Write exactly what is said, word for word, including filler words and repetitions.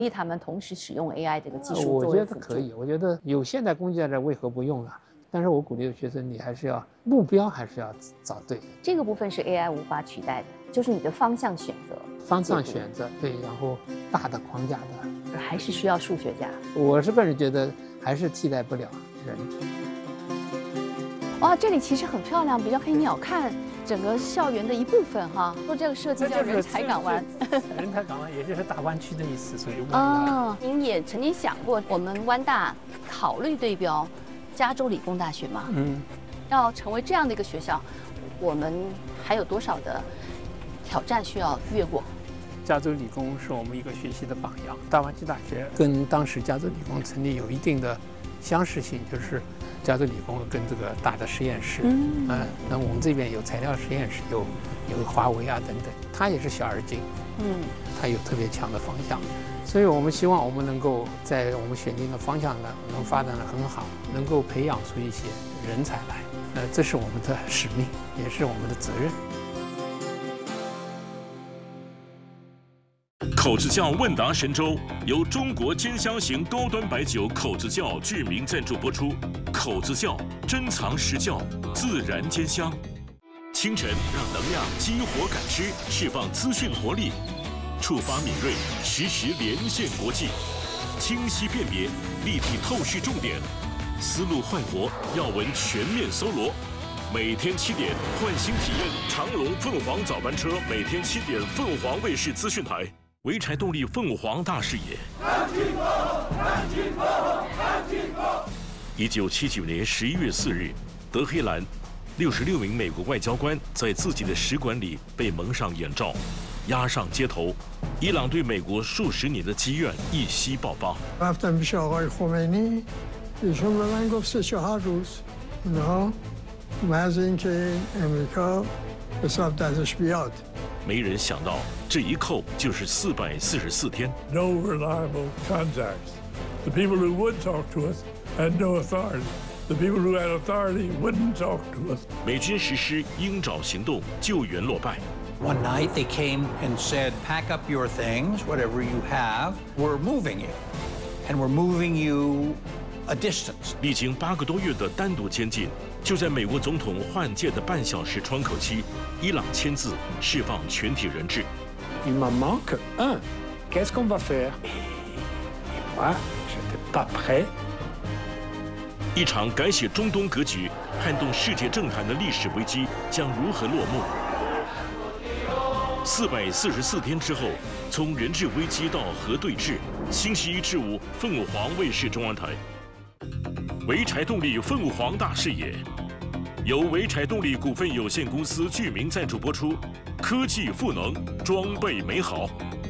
励他们同时使用 A I 这个技术我觉作为辅助。 得可以，我觉得有现代工具在这，为何不用呢？但是我鼓励学生，你还是要目标还是要找对。 这个部分是 A I 无法取代的，就是你的方向选择。 方向选择对，然后大的框架的， 还是需要数学家。 我是个人觉得还是替代不了人。 哇，这里其实很漂亮，比较可以鸟瞰整个校园的一部分哈。说这个设计叫人才港湾， 人才港湾也就是大湾区的意思，所以哦，您也曾经想过，我们湾大考虑对标加州理工大学吗？ 嗯， 要成为这样的一个学校，我们还有多少的挑战需要越过？ 加州理工是我们一个学习的榜样。大湾区大学跟当时加州理工成立有一定的相似性，就是加州理工跟这个大的实验室，嗯，嗯那我们这边有材料实验室，有有华为啊等等，它也是小而精，嗯，它有特别强的方向，所以我们希望我们能够在我们选定的方向呢，能发展得很好，能够培养出一些人才来，呃，这是我们的使命，也是我们的责任。 口子窖问答神州由中国尖香型高端白酒口子窖巨名赞助播出。口子窖珍藏实窖，自然尖香。清晨让能量激活感知，释放资讯活力，触发敏锐，实时连线国际，清晰辨别，立体透视重点，思路焕活，要闻全面搜罗。每天七点，换新体验长荣凤凰早班车，每天七点，凤凰卫视资讯台。潍柴动力凤凰大视野。一九七九年十一月四日，德黑兰六十六名美国外交官在自己的使馆里被蒙上眼罩，押上街头。伊朗对美国数十年的积怨一夕爆发。 رفتم پیش آقای خمینی، ایشون به من گفت سه چهار روز، اونها محض اینکه امریکا حساب دستش بیاد。 没人想到，这一扣就是四百四十四天。 No reliable contacts. The people who would talk to us had no authority. The people who had authority wouldn't talk to us. 美军实施鹰爪行动，救援落败。 One night they came and said, pack up your things, whatever you have. We're moving you. And we're moving you a distance. 历经八个多月的单独监禁，就在美国总统换届的半小时窗口期，伊朗签字释放全体人质。 Il m'en manque un. Qu'est-ce qu'on va faire? Et moi, j'étais pas prêt. 一场改写中东格局、撼动世界政坛的历史危机将如何落幕？四百四十四天之后，从人质危机到核对峙，星期一至五，凤凰卫视中央台。潍柴动力凤凰大视野，由潍柴动力股份有限公司巨名赞助播出，科技赋能，装备美好。